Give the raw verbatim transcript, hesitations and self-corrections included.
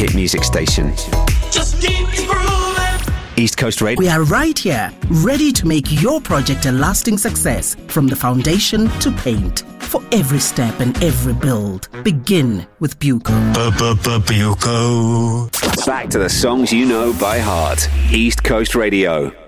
hit music station. Just keep grooving. East Coast Radio. We are right here, ready to make your project a lasting success, from the foundation to paint. For every step and every build, begin with Buco. Buco. Back to the songs you know by heart. East Coast Radio.